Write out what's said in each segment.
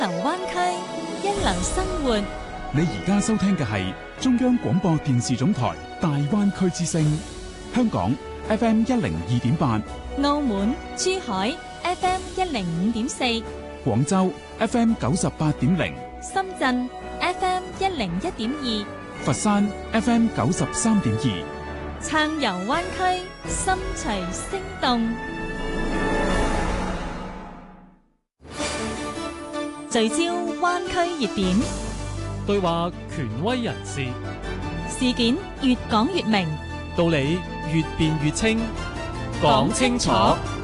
流灣區，一流生活。 你而家收聽嘅係中央廣播電視總台大灣區之聲，香港 FM 102.8， 澳門、珠海 FM 105.4， 廣州 FM 98.0， 深圳 FM 101.2， 佛山 FM 93.2， 暢遊灣區，心隨聲動。聚焦灣區熱點， 對話權威人士， 事件越講越明， 道理越辯越清，講清楚，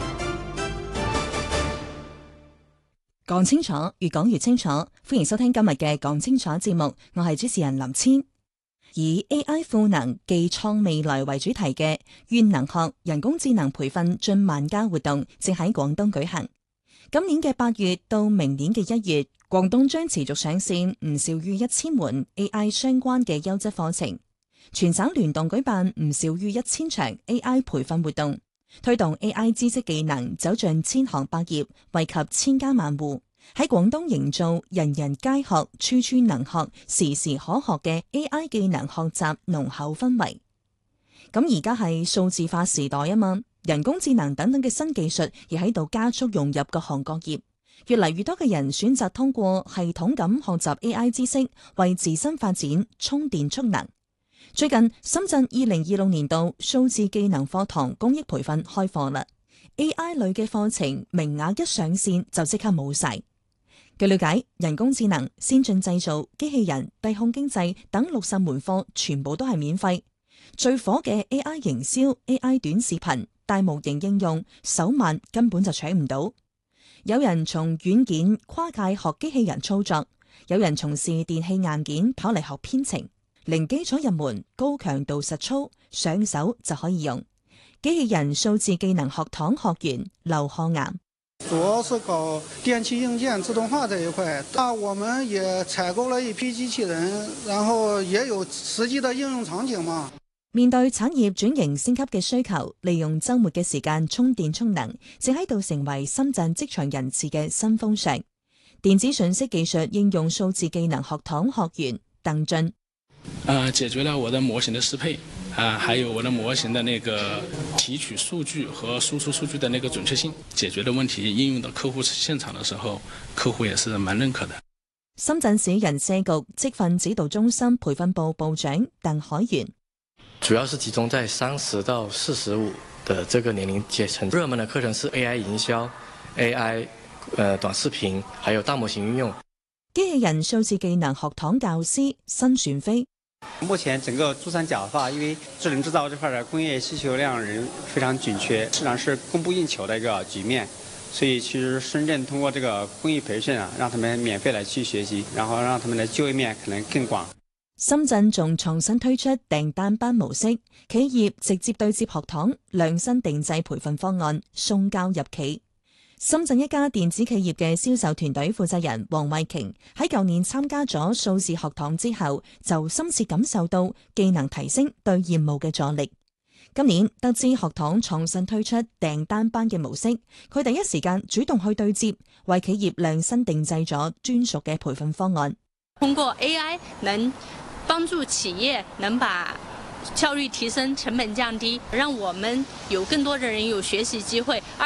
講清楚，越講越清楚。歡迎收聽今日嘅講清楚節目，我係主持人林千。以 AI 賦能技創未來為主題嘅願能學人工智能培訓進萬家活動正喺廣東舉行。今年嘅8月到明年嘅1月，廣東將持續上線唔少於1000門 AI 相關嘅優質課程，全省聯動舉辦唔少於1000場 AI 培訓活動，推動 AI 知識技能走進千行百業，惠及千家萬戶，喺廣東營造人人皆學、處處能學、時時可學嘅 AI 技能學習濃厚氛圍。咁而家係數字化時代啊嘛，人工智能等等嘅新技術亦喺度加速融入各行各業，越嚟越多嘅人選擇通過系統咁學習 AI 知識，為自身發展充電蓄能。最近深圳2026年度數字技能課堂公益培訓開課啦， AI 類嘅課程名額一上線就即刻冇晒。據了解，人工智能、先進製造、機器人、低空經濟等60門課全部都係免費。最火嘅 AI 營銷、AI 短視頻、大模型應用，手慢根本就搶唔到。有人從軟件跨界學機器人操作，有人從事電器硬件跑嚟學編程，零基礎入門，高強度實操，上手就可以用。機器人數字技能學堂學員劉漢岩。 主要是搞電氣硬件自動化這一塊，我們也採購了一批機器人，然後也有實際的應用場景嘛。 面對產業轉型升級嘅需求，利用週末嘅時間充電充能，正喺度成為深圳職場人士嘅新風尚。電子信息技術應用數字技能學堂學員鄧俊。 解決了我的模型的適配，還有我的模型的那個提取數據和輸出數據的那個準確性，解決的問題應用到客戶現場的時候，客戶也是蠻認可的。 深圳市人社局職訓指導中心培訓部部長鄧海源。 主要是集中在30到45的這個年齡階層，熱門的課程是 AI 營銷、AI 短視頻，還有大模型運用。 機器人數字技能學堂教師申旋飛。 目前整個珠三角的話，因為智能製造這塊的工業需求量人非常緊缺，市場是供不應求的一個局面，所以其實深圳通過這個公益培訓讓他們免費來去學習，然後讓他們的就業面可能更廣。 深圳仲創新推出訂單班模式，企業直接對接學堂，量身定製培訓方案送交入企。深圳一家電子企業嘅銷售團隊負責人黃慧瓊喺舊年參加咗數字學堂之後，就深切感受到技能提升對業務嘅助力。今年得知學堂創新推出訂單班嘅模式，佢第一時間主動去對接，為企業量身定製咗專屬嘅培訓方案。 通過 AI 能幫助企業能把效率提升、成本降低，讓我們有更多的人有學習機會。